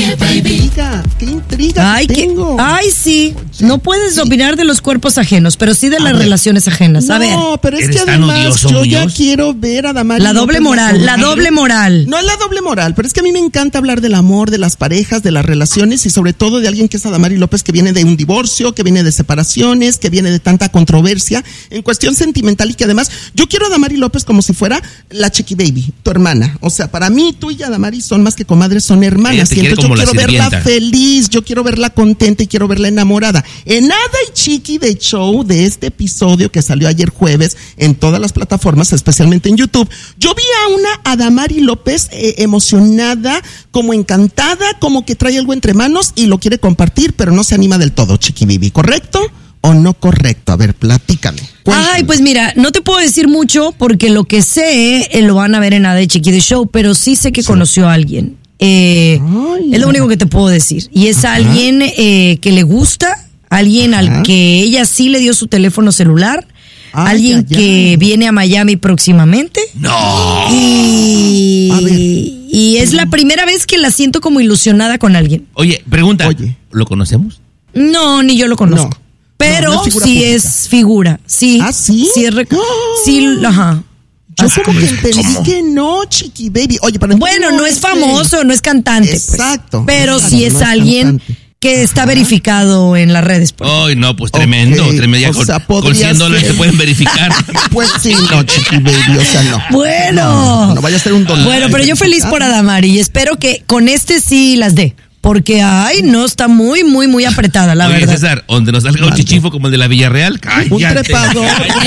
Qué intriga tengo. Ay, sí. No puedes opinar de los cuerpos ajenos, pero sí de las relaciones ajenas. A ver. No, pero es que además yo ya quiero ver a Adamari. La doble moral. No es la doble moral, pero es que a mí me encanta hablar del amor, de las parejas, de las relaciones y sobre todo de alguien que es Adamari López, que viene de un divorcio, que viene de separaciones, que viene de tanta controversia en cuestión sentimental y que además yo quiero a Adamari López como si fuera la Chiqui Baby, tu hermana. O sea, para mí tú y Adamari son más que comadres, son hermanas. Y entonces yo quiero verla feliz, yo quiero verla contenta y quiero verla enamorada. En Ada y Chiqui de show de este episodio que salió ayer jueves en todas las plataformas, especialmente en YouTube, yo vi a una Adamari López emocionada, como encantada, como que trae algo entre manos y lo quiere compartir, pero no se anima del todo, Chiqui Baby, ¿correcto o no correcto? A ver, platícame. Cuéntame. Ay, pues mira, no te puedo decir mucho porque lo que sé lo van a ver en Ada y Chiqui de show, pero sí sé que conoció a alguien. Es lo único que te puedo decir. Y es alguien que le gusta, alguien al que ella sí le dio su teléfono celular, alguien que viene a Miami próximamente. ¡No! Y es la primera vez que la siento como ilusionada con alguien. Oye, pregunta, ¿lo conocemos? No, ni yo lo conozco. No. Pero No es figura sí pública. Es figura. Sí. ¿Ah, sí? Sí, sí, ajá. Yo como que entendí que no, Chiqui Baby. Oye, pero bueno, no es famoso, no es cantante. Exacto. Pues. Pero sí es alguien que está verificado en las redes. Ay, no, pues tremendo. Tremendo. O sea, con $100 se pueden verificar. Pues sí, no, Chiqui Baby, o sea, no. Bueno. No vaya a ser un $1. Bueno, pero yo feliz por Adamari y espero que con este sí las dé. Porque, no, está muy, muy, muy apretada, la verdad. César, donde nos salga un chichifo como el de la Villarreal, cállate. Un trepador.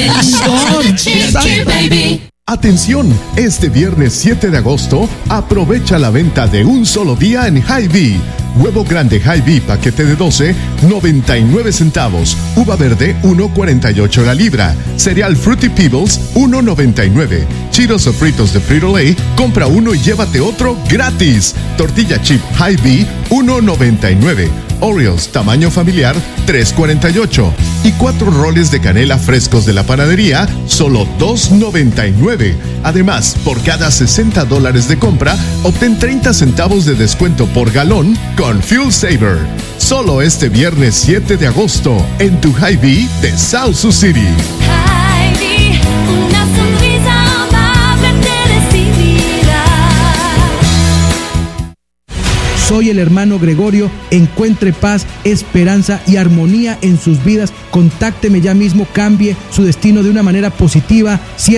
Atención, este viernes 7 de agosto, aprovecha la venta de un solo día en Hy-Vee. Huevo grande Hy-Vee paquete de 12, 99 centavos. Uva verde, 1.48 la libra. Cereal Fruity Pebbles, 1.99. Cheetos o fritos de Frito-Lay, compra uno y llévate otro gratis. Tortilla chip Hy-Vee, 1.99. Oreos tamaño familiar, 3.48. Y 4 roles de canela frescos de la panadería, solo $2.99. Además, por cada $60 de compra, obtén 30 centavos de descuento por galón con Fuel Saver. Solo este viernes 7 de agosto en tu Hy-Vee de South Sioux City. Hy-Vee, una sonrisa amable te recibirá. Soy el hermano Gregorio. Encuentre paz, esperanza y armonía en sus vidas. Contácteme ya mismo, cambie su destino de una manera positiva.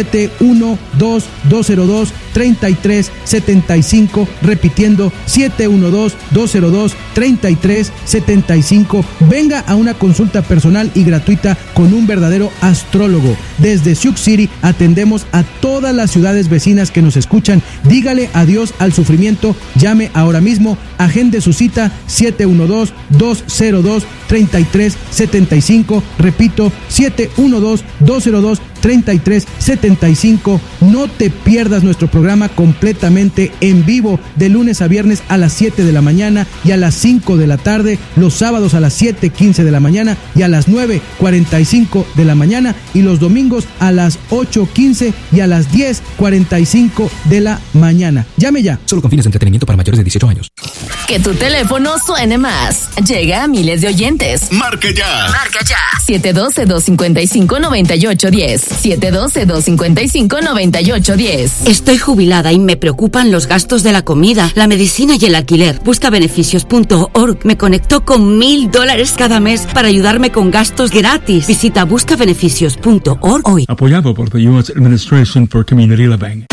712-202-3375. Repitiendo, 712-202-3375. Venga a una consulta personal y gratuita con un verdadero astrólogo. Desde Sioux City atendemos a todas las ciudades vecinas que nos escuchan. Dígale adiós al sufrimiento. Llame ahora mismo. Agende su cita 712-202-3375. Repito, 712-202-3375. No te pierdas nuestro programa completamente en vivo de lunes a viernes a las 7 de la mañana y a las 5 de la tarde, los sábados a las 7:15 de la mañana y a las 9:45 de la mañana y los domingos a las 8:15 y a las 10:45 de la mañana. Llame ya. Solo con fines de entretenimiento para mayores de 18 años. Que tu teléfono suene más. Llega a miles de oyentes. Marca ya. Marca ya. 712-255-9810. 712-255-9810. Estoy jubilada y me preocupan los gastos de la comida, la medicina y el alquiler. Buscabeneficios.org me conectó con $1,000 cada mes para ayudarme con gastos gratis. Visita buscabeneficios.org hoy. Apoyado por the U.S. Administration for Community Living.